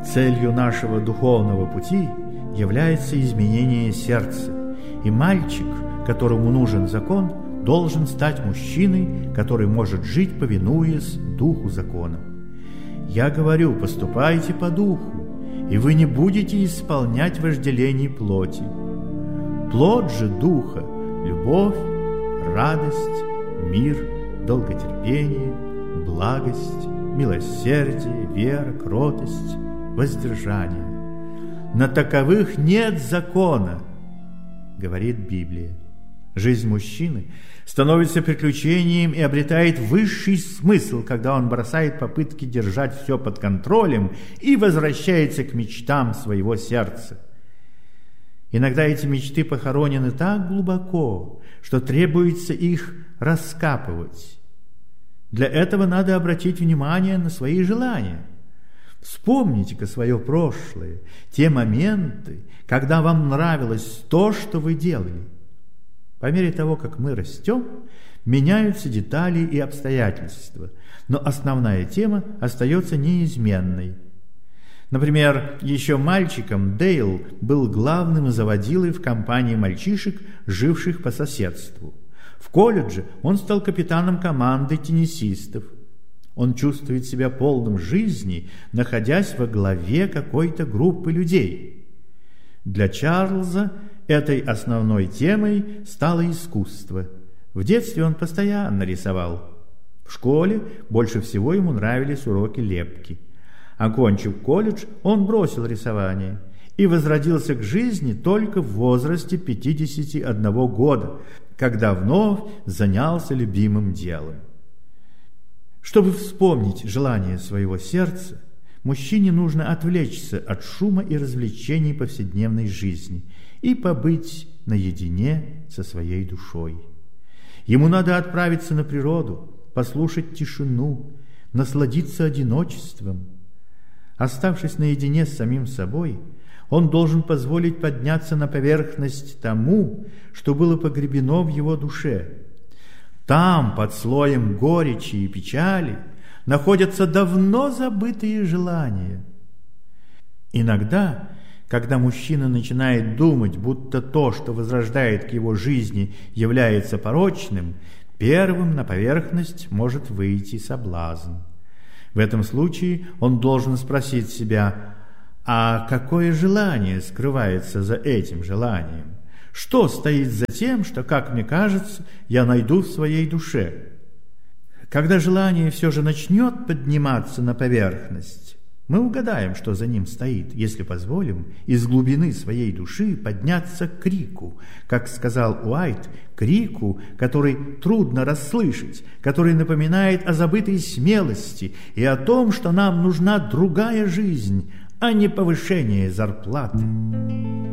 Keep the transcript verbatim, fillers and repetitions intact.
Целью нашего духовного пути является изменение сердца, и мальчик, которому нужен закон, должен стать мужчиной, который может жить, повинуясь духу закона. Я говорю, поступайте по духу, и вы не будете исполнять вожделений плоти. Плод же духа – любовь, радость, мир, долготерпение, благость, милосердие, вера, кротость, воздержание. На таковых нет закона, говорит Библия. Жизнь мужчины становится приключением и обретает высший смысл, когда он бросает попытки держать все под контролем и возвращается к мечтам своего сердца. Иногда эти мечты похоронены так глубоко, что требуется их раскапывать. Для этого надо обратить внимание на свои желания. Вспомните-ка свое прошлое, те моменты, когда вам нравилось то, что вы делали. По мере того, как мы растем, меняются детали и обстоятельства, но основная тема остается неизменной. Например, еще мальчиком Дейл был главным заводилой в компании мальчишек, живших по соседству. В колледже он стал капитаном команды теннисистов. Он чувствует себя полным жизни, находясь во главе какой-то группы людей. Для Чарльза этой основной темой стало искусство. В детстве он постоянно рисовал. В школе больше всего ему нравились уроки лепки. Окончив колледж, он бросил рисование и возродился к жизни только в возрасте пятидесяти одного года, когда вновь занялся любимым делом. Чтобы вспомнить желание своего сердца, мужчине нужно отвлечься от шума и развлечений повседневной жизни и побыть наедине со своей душой. Ему надо отправиться на природу, послушать тишину, насладиться одиночеством. Оставшись наедине с самим собой, он должен позволить подняться на поверхность тому, что было погребено в его душе. Там, под слоем горечи и печали, находятся давно забытые желания. Иногда, когда мужчина начинает думать, будто то, что возрождает к его жизни, является порочным, первым на поверхность может выйти соблазн. В этом случае он должен спросить себя, а какое желание скрывается за этим желанием? Что стоит за тем, что, как мне кажется, я найду в своей душе? Когда желание все же начнет подниматься на поверхность, мы угадаем, что за ним стоит, если позволим из глубины своей души подняться к крику, как сказал Уайт, крику, который трудно расслышать, который напоминает о забытой смелости и о том, что нам нужна другая жизнь, а не повышение зарплаты.